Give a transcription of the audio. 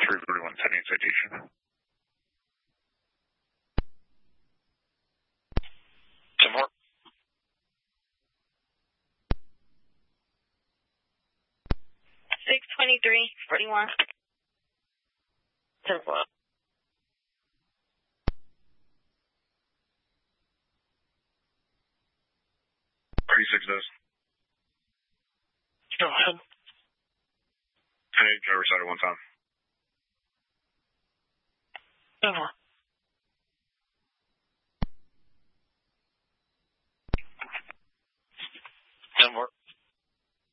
341 pending citation. 10 more. 62341. 10 more. 36 days. Go ahead. 10-8, driver side at one time. 10 more.